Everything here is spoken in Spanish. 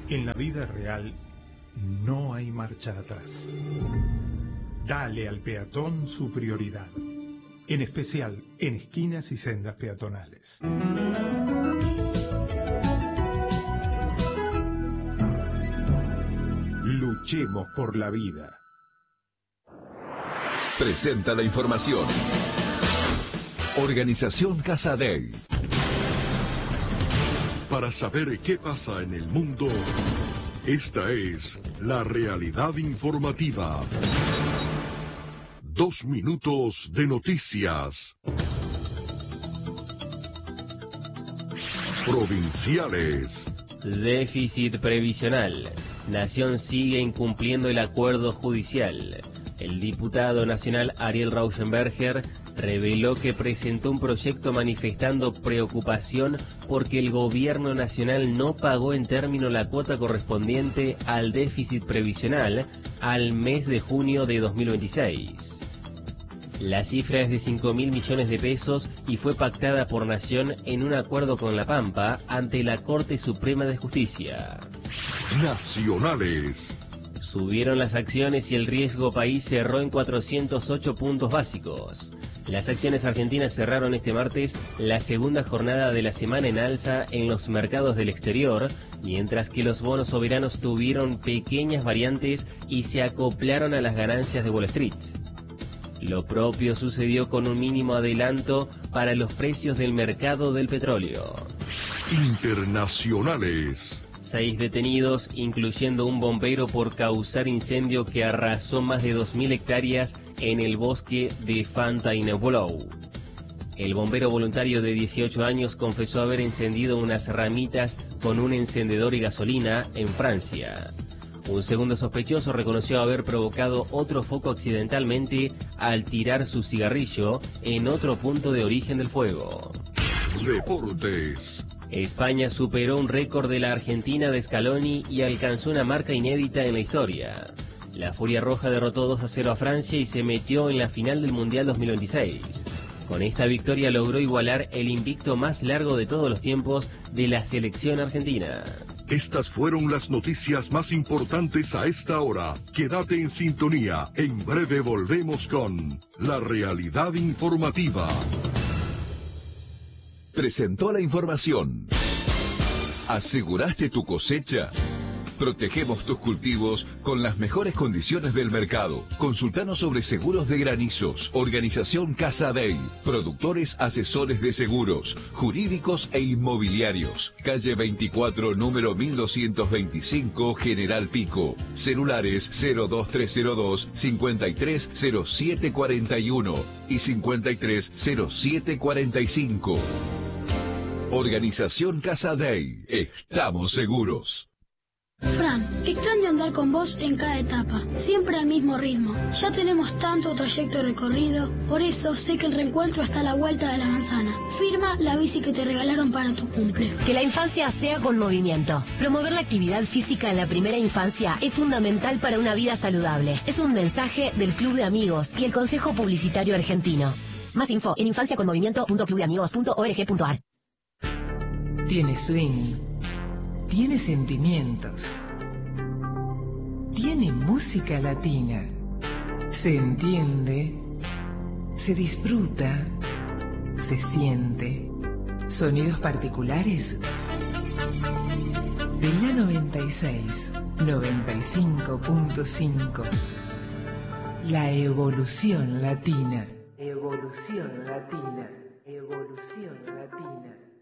En la vida real no hay marcha atrás. Dale al peatón su prioridad, en especial en esquinas y sendas peatonales. Luchemos por la vida. Presenta la información. Organización Casa Dei. Para saber qué pasa en el mundo, esta es la realidad informativa. 2 minutos de noticias. Provinciales. Déficit previsional. Nación sigue incumpliendo el acuerdo judicial. El diputado nacional Ariel Rauschenberger reveló que presentó un proyecto manifestando preocupación porque el gobierno nacional no pagó en término la cuota correspondiente al déficit previsional al mes de junio de 2026. La cifra es de 5.000 millones de pesos y fue pactada por Nación en un acuerdo con La Pampa ante la Corte Suprema de Justicia. Nacionales. Subieron las acciones y el riesgo país cerró en 408 puntos básicos. Las acciones argentinas cerraron este martes la segunda jornada de la semana en alza en los mercados del exterior, mientras que los bonos soberanos tuvieron pequeñas variantes y se acoplaron a las ganancias de Wall Street. Lo propio sucedió con un mínimo adelanto para los precios del mercado del petróleo. Internacionales. 6 detenidos, incluyendo un bombero por causar incendio que arrasó más de 2.000 hectáreas en el bosque de Fontainebleau. El bombero voluntario de 18 años confesó haber encendido unas ramitas con un encendedor y gasolina en Francia. Un segundo sospechoso reconoció haber provocado otro foco accidentalmente al tirar su cigarrillo en otro punto de origen del fuego. Deportes. España superó un récord de la Argentina de Scaloni y alcanzó una marca inédita en la historia. La Furia Roja derrotó 2-0 a Francia y se metió en la final del Mundial 2026. Con esta victoria logró igualar el invicto más largo de todos los tiempos de la selección argentina. Estas fueron las noticias más importantes a esta hora. Quédate en sintonía. En breve volvemos con la realidad informativa. Presentó la información. ¿Aseguraste tu cosecha? Protegemos tus cultivos con las mejores condiciones del mercado. Consultanos sobre seguros de granizos. Organización Casa Dei. Productores asesores de seguros, jurídicos e inmobiliarios. Calle 24, número 1225, General Pico. Celulares 02302 530741 y 530745. Organización Casa Dei. Estamos seguros. Fran, extraño andar con vos en cada etapa, siempre al mismo ritmo. Ya tenemos tanto trayecto recorrido, por eso sé que el reencuentro está a la vuelta de la manzana. Firma la bici que te regalaron para tu cumple. Que la infancia sea con movimiento. Promover la actividad física en la primera infancia es fundamental para una vida saludable. Es un mensaje del Club de Amigos y el Consejo Publicitario Argentino. Más info en infanciaconmovimiento.clubdeamigos.org.ar. Tiene swing, tiene sentimientos, tiene música latina, se entiende, se disfruta, se siente, sonidos particulares de la 96, 95.5, la evolución latina. Evolución latina, evolución latina.